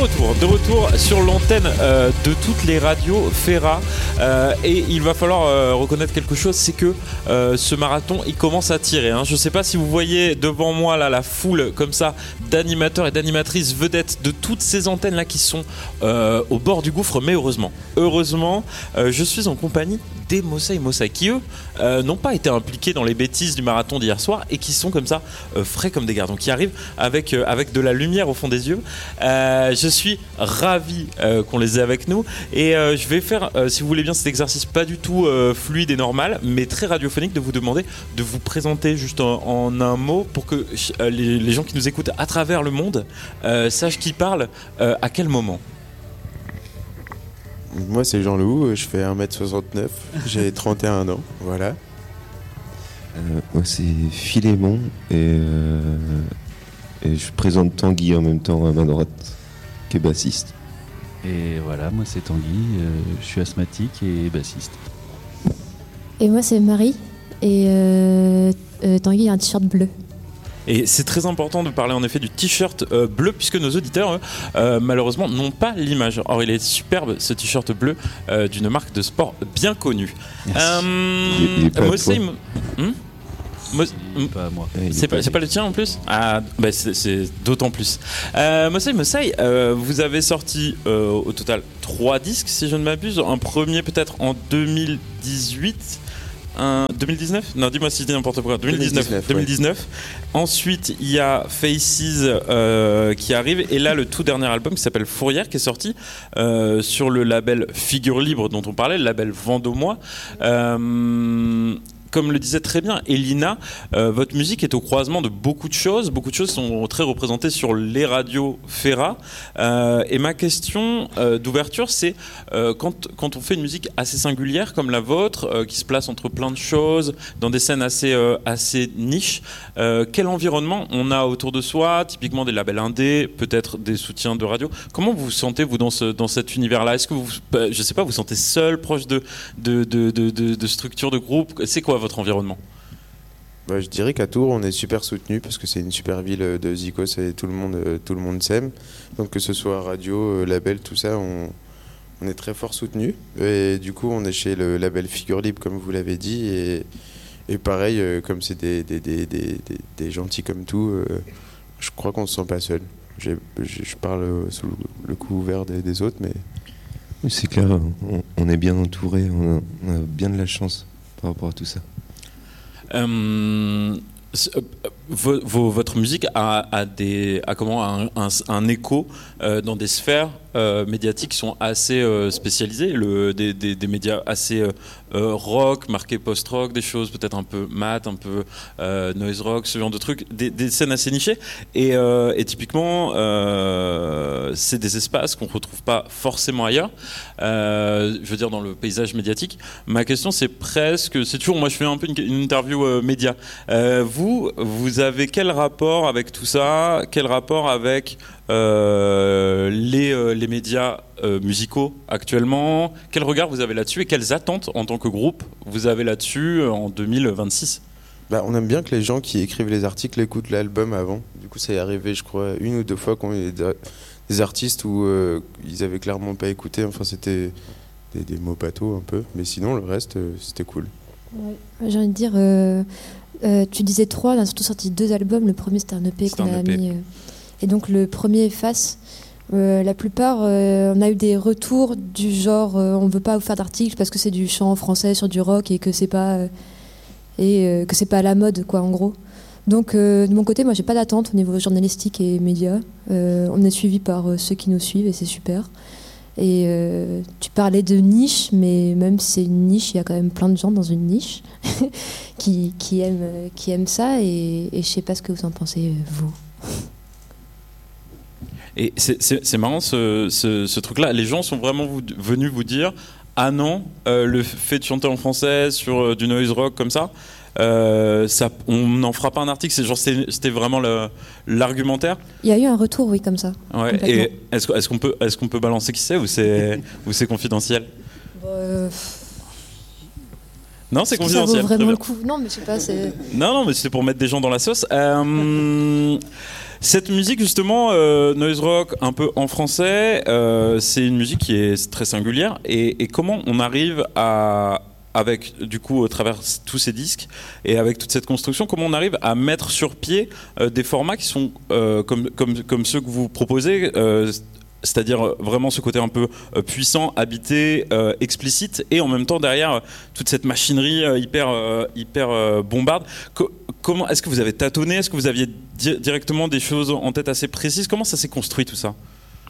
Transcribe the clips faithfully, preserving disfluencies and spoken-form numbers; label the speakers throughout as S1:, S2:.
S1: retour, de retour sur l'antenne euh, de toutes les radios Fera euh, et il va falloir euh, reconnaître quelque chose, c'est que euh, ce marathon il commence à tirer. Hein. Je ne sais pas si vous voyez devant moi là la foule comme ça d'animateurs et d'animatrices vedettes de toutes ces antennes là qui sont euh, au bord du gouffre, mais heureusement, heureusement, euh, je suis en compagnie des Mosaï Mosaï qui eux euh, n'ont pas été impliqués dans les bêtises du marathon d'hier soir et qui sont comme ça euh, frais comme des gardons, qui arrivent avec, euh, avec de la lumière au fond des yeux. Euh, je suis ravi euh, qu'on les ait avec nous et euh, je vais faire, euh, si vous voulez bien, cet exercice pas du tout euh, fluide et normal, mais très radiophonique, de vous demander de vous présenter juste en, en un mot pour que euh, les, les gens qui nous écoutent à travers le monde euh, sachent qui parle euh, à quel moment.
S2: Moi c'est Jean-Loup, je fais un mètre soixante-neuf, j'ai trente et un ans, voilà.
S3: Euh, moi c'est Philémon et, euh, et je présente Tanguy en même temps à main droite, qui est bassiste.
S4: Et voilà, moi c'est Tanguy, euh, je suis asthmatique et bassiste.
S5: Et moi c'est Marie et euh, euh, Tanguy a un t-shirt bleu.
S1: Et c'est très important de parler en effet du t-shirt euh, bleu puisque nos auditeurs euh, malheureusement n'ont pas l'image. Or il est superbe ce t-shirt bleu euh, d'une marque de sport bien connue. Euh,
S3: il, il est pas
S1: moi,
S3: à toi.
S1: c'est, hmm Mo-
S4: C'est pas à moi.
S3: Ouais, il est
S1: c'est pas,
S3: pas-
S1: c'est pas le tien en plus. Ah, bah c'est, c'est d'autant plus. Euh, Mosaï, Mosaï, euh, vous avez sorti euh, au total trois disques si je ne m'abuse. Un premier peut-être en deux mille dix-huit. Un deux mille dix-neuf ? Non, dis-moi si je dis n'importe quoi. deux mille dix-neuf.
S2: deux mille dix-neuf,
S1: deux mille dix-neuf. Ensuite, il y a Faces euh, qui arrive. Et là, le tout dernier album qui s'appelle Fourrière qui est sorti euh, sur le label Figure Libre dont on parlait, le label Vendômois. Euh, Comme le disait très bien Elina, euh, votre musique est au croisement de beaucoup de choses. Beaucoup de choses sont très représentées sur les radios Fera. Euh, et ma question euh, d'ouverture, c'est euh, quand, quand on fait une musique assez singulière comme la vôtre, euh, qui se place entre plein de choses, dans des scènes assez, euh, assez niches, euh, quel environnement on a autour de soi, typiquement des labels indés, peut-être des soutiens de radio. Comment vous vous sentez, vous, dans, ce, dans cet univers-là ? Est-ce que vous, je sais pas, vous vous sentez seul, proche de, de, de, de, de, de structures, de groupes ? C'est quoi votre environnement ?
S2: Bah, je dirais qu'à Tours on est super soutenu parce que c'est une super ville de Zikos et tout le monde, euh, tout le monde s'aime. Donc que ce soit radio, euh, label, tout ça, on, on est très fort soutenu. Et du coup on est chez le label Figure Libre comme vous l'avez dit. Et, et pareil, euh, comme c'est des, des, des, des, des, des gentils comme tout, euh, je crois qu'on se sent pas seul. J'ai, je parle sous le couvert des, des autres, mais...
S3: Oui, c'est clair, on, on est bien entouré, on a, on a bien de la chance par rapport à tout ça.
S1: Euh, vo- vo- votre musique a, a, des, a comment, un, un, un écho euh, dans des sphères euh, médiatiques qui sont assez euh, spécialisées, le, des, des, des médias assez euh, euh, rock, marqués post-rock, des choses peut-être un peu mat, un peu euh, noise rock, ce genre de trucs, des, des scènes assez nichées. Et, euh, et typiquement, euh, c'est des espaces qu'on ne retrouve pas forcément ailleurs, euh, je veux dire dans le paysage médiatique. Ma question, c'est presque, c'est toujours, moi je fais un peu une, une interview euh, média. Euh, vous, vous avez quel rapport avec tout ça ? Quel rapport avec euh, les, euh, les médias euh, musicaux actuellement ? Quel regard vous avez là-dessus et quelles attentes en tant que groupe vous avez là-dessus euh, en deux mille vingt-six ?
S2: Bah, on aime bien que les gens qui écrivent les articles écoutent l'album avant. Du coup, ça est arrivé, je crois, une ou deux fois qu'on a eu des, des artistes où euh, ils avaient clairement pas écouté. Enfin, c'était des, des mots bateaux un peu. Mais sinon, le reste, euh, c'était cool.
S5: Ouais. J'ai envie de dire, euh, euh, tu disais trois, on a surtout sorti deux albums. Le premier, c'était un E P
S1: C'était
S5: qu'on
S1: un
S5: a
S1: E P.
S5: mis. Euh, et donc, le premier, Face, euh, la plupart, euh, on a eu des retours du genre, euh, on veut pas vous faire d'articles parce que c'est du chant français sur du rock et que c'est pas. Euh, et euh, que c'est pas à la mode, quoi, en gros. Donc euh, de mon côté, moi j'ai pas d'attente au niveau journalistique et médias. Euh, on est suivi par euh, ceux qui nous suivent et c'est super. Et euh, tu parlais de niche, mais même si c'est une niche, il y a quand même plein de gens dans une niche qui, qui, aiment, euh, qui aiment ça et, et je sais pas ce que vous en pensez, euh, vous.
S1: Et c'est, c'est, c'est marrant ce, ce, ce truc-là. Les gens sont vraiment vous, venus vous dire ah non, euh, le fait de chanter en français sur euh, du noise rock comme ça, euh, ça on n'en fera pas un article. C'est genre c'était, c'était vraiment le, l'argumentaire.
S5: Il y a eu un retour, oui, comme ça.
S1: Ouais. Et est-ce, est-ce qu'on peut est-ce qu'on peut balancer qui c'est ou c'est ou c'est confidentiel?
S5: euh,
S1: Non, c'est
S5: Ça
S1: confidentiel.
S5: vaut vraiment le coup. Non, mais je sais pas. C'est...
S1: Non, non, mais c'était pour mettre des gens dans la sauce. Euh, Cette musique justement, euh, noise rock un peu en français, euh, c'est une musique qui est très singulière. Et, et comment on arrive à, avec du coup au travers tous ces disques et avec toute cette construction, comment on arrive à mettre sur pied euh, des formats qui sont euh, comme, comme, comme ceux que vous proposez, euh, c'est-à-dire vraiment ce côté un peu euh, puissant, habité, euh, explicite, et en même temps derrière euh, toute cette machinerie euh, hyper, euh, hyper euh, bombarde. Co- comment, est-ce que vous avez tâtonné? Est-ce que vous aviez di- directement des choses en tête assez précises? Comment ça s'est construit tout ça?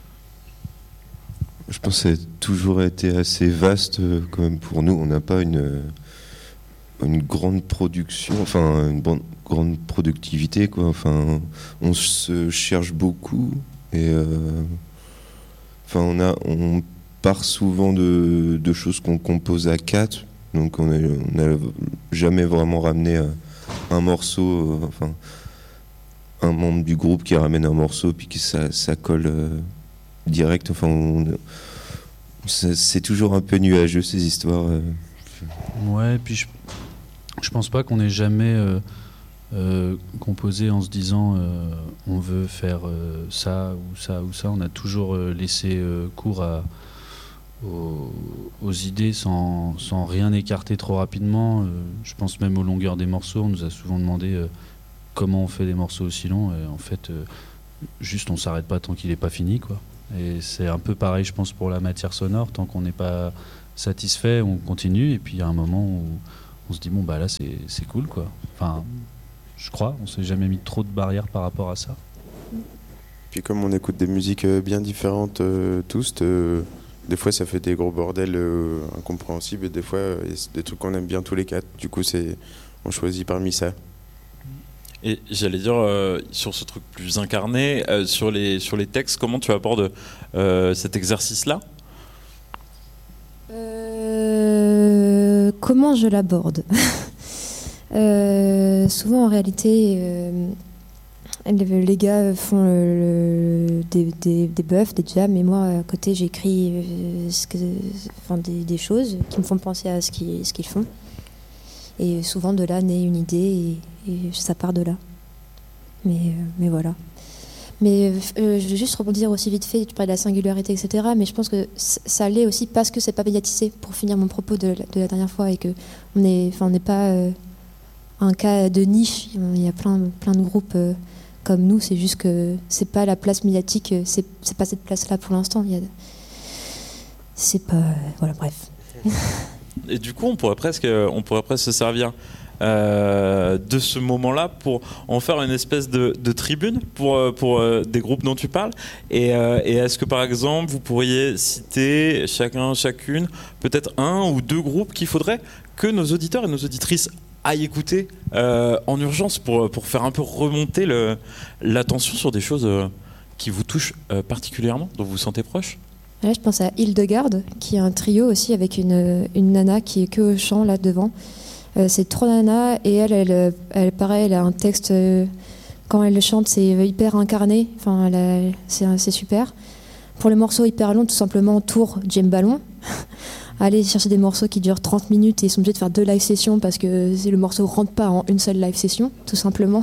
S3: Je pense que ça a toujours été assez vaste euh, quand même pour nous. On n'a pas une, euh, une grande production, enfin une bon, grande productivité, quoi. Enfin, on se cherche beaucoup et euh, enfin on a on part souvent de, de choses qu'on compose à quatre, donc on n'a jamais vraiment ramené euh, un morceau, euh, enfin un membre du groupe qui ramène un morceau puis que ça, ça colle. Euh, direct, enfin on, c'est, c'est toujours un peu nuageux ces histoires. Euh.
S4: Ouais, et puis je, je pense pas qu'on ait jamais euh, euh, composé en se disant euh, on veut faire euh, ça ou ça ou ça. On a toujours euh, laissé euh, cours à, aux, aux idées sans, sans rien écarter trop rapidement. Euh, je pense même aux longueurs des morceaux. On nous a souvent demandé euh, comment on fait des morceaux aussi longs. Et en fait, euh, juste on s'arrête pas tant qu'il n'est pas fini, quoi. Et c'est un peu pareil, je pense, pour la matière sonore. Tant qu'on n'est pas satisfait, on continue. Et puis il y a un moment où on se dit bon bah là c'est, c'est cool, quoi. Enfin, je crois, on s'est jamais mis trop de barrières par rapport à ça.
S2: Puis comme on écoute des musiques bien différentes euh, tous, euh, des fois ça fait des gros bordels euh, incompréhensibles, et des fois il y a des trucs qu'on aime bien tous les quatre. Du coup c'est, on choisit parmi ça.
S1: Et j'allais dire, euh, sur ce truc plus incarné, euh, sur, les, sur les textes, comment tu abordes euh, cet exercice-là?
S5: euh, Comment je l'aborde? euh, Souvent, en réalité, euh, les, les gars font le, le, des, des, des buffs, des jams, et moi, à côté, j'écris euh, ce que, enfin, des, des choses qui me font penser à ce qu'ils, ce qu'ils font. Et souvent, de là naît une idée, et Et ça part de là. Mais, euh, mais voilà. Mais euh, je vais juste rebondir aussi vite fait, tu parlais de la singularité, et cetera. Mais je pense que ça l'est aussi parce que c'est pas médiatisé, pour finir mon propos de, de la dernière fois, et que on n'est pas euh, un cas de niche. Il y a plein, plein de groupes euh, comme nous, c'est juste que c'est pas la place médiatique, c'est, c'est pas cette place-là pour l'instant. Il y a... C'est pas... Voilà, bref.
S1: Et du coup, on pourrait presque, on pourrait presque se servir euh, de ce moment-là pour en faire une espèce de, de tribune pour, pour euh, des groupes dont tu parles. Et, euh, et est-ce que, par exemple, vous pourriez citer chacun, chacune, peut-être un ou deux groupes qu'il faudrait que nos auditeurs et nos auditrices aillent écouter euh, en urgence pour, pour faire un peu remonter le, l'attention sur des choses euh, qui vous touchent euh, particulièrement, dont vous vous sentez proche?
S5: Là, je pense à Hildegarde, qui est un trio aussi avec une, une nana qui est que au chant là devant. Euh, c'est trois nanas et elle, elle, elle, pareil, elle a un texte. Euh, quand elle chante, c'est hyper incarné. Enfin, elle a, c'est, c'est super. Pour les morceaux hyper longs, tout simplement, Tour, Jim Ballon. Aller chercher des morceaux qui durent trente minutes et ils sont obligés de faire deux live sessions parce que le morceau ne rentre pas en une seule live session, tout simplement.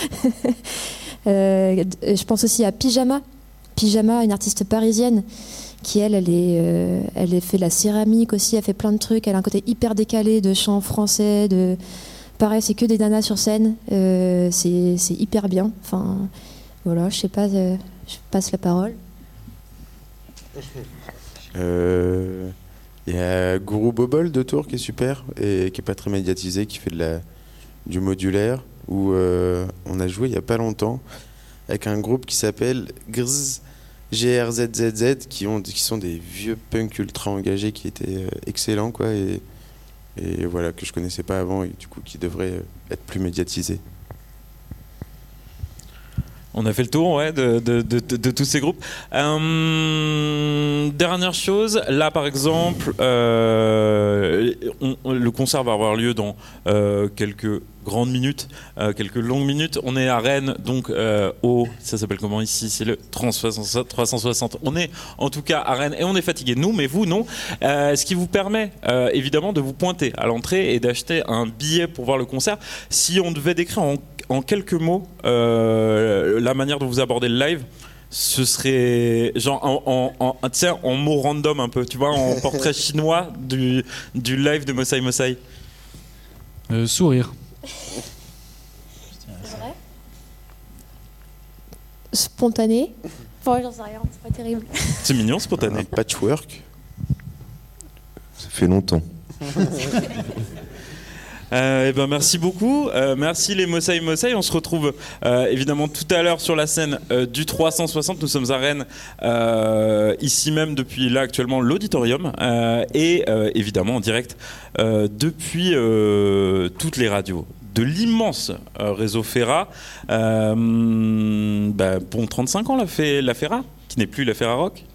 S5: euh, je pense aussi à Pyjama. Pyjama, une artiste parisienne qui elle, elle est, euh, elle fait de la céramique aussi, elle fait plein de trucs, elle a un côté hyper décalé de chant français, de pareil, c'est que des nanas sur scène, euh, c'est, c'est hyper bien. Enfin, voilà, je sais pas, euh, je passe la parole.
S2: Euh, il y a Guru Bobol de Tours qui est super et qui est pas très médiatisé, qui fait de la du modulaire, où euh, on a joué il y a pas longtemps avec un groupe qui s'appelle Grz. G R Z Z Z qui, ont, qui sont des vieux punks ultra engagés qui étaient euh, excellents quoi, et, et voilà, que je connaissais pas avant et du coup qui devraient euh, être plus médiatisés.
S1: On a fait le tour ouais, de, de, de, de, de tous ces groupes. Euh, dernière chose, là par exemple, euh, on, le concert va avoir lieu dans euh, quelques grandes minutes, euh, quelques longues minutes. On est à Rennes, donc euh, au, ça s'appelle comment ici? C'est le trois cent soixante. On est en tout cas à Rennes et on est fatigué, nous, mais vous, non. Euh, ce qui vous permet euh, évidemment de vous pointer à l'entrée et d'acheter un billet pour voir le concert. Si on devait décrire en en quelques mots, euh, la manière dont vous abordez le live, ce serait genre en, en, en, tu sais, en mots random un peu, tu vois, en portrait chinois du, du live de Mosai Mosai.
S4: Euh, sourire.
S5: C'est vrai. Spontané. Bon, j'en sais rien, c'est pas terrible.
S1: C'est mignon, spontané.
S2: Un patchwork.
S3: Ça fait longtemps.
S1: Euh, eh ben merci beaucoup, euh, merci les Mosai Mosai. On se retrouve euh, évidemment tout à l'heure sur la scène euh, du trois cent soixante. Nous sommes à Rennes, euh, ici même depuis là actuellement l'auditorium, euh, et euh, évidemment en direct euh, depuis euh, toutes les radios de l'immense euh, réseau Fera. Euh, bah, bon trente-cinq ans la, fait, la Fera, qui n'est plus la Fera Rock.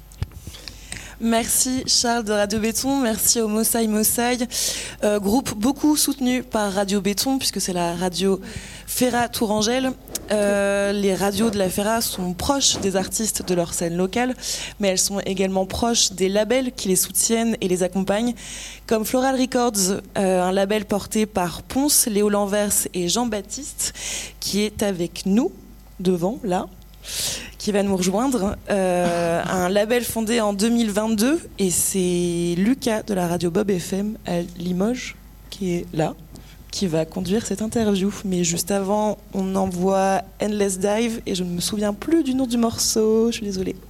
S6: Merci Charles de Radio Béton, merci au Mosai Mosai, euh, groupe beaucoup soutenu par Radio Béton puisque c'est la radio Fera Tourangelle. Euh, les radios de la Fera sont proches des artistes de leur scène locale, mais elles sont également proches des labels qui les soutiennent et les accompagnent, comme Floral Records, euh, un label porté par Ponce, Léo Lanvers et Jean-Baptiste, qui est avec nous, devant, là, qui va nous rejoindre, euh, un label fondé en deux mille vingt-deux, et c'est Lucas de la radio Bob F M à Limoges qui est là, qui va conduire cette interview. Mais juste avant, on envoie Endless Dive et je ne me souviens plus du nom du morceau, je suis désolée.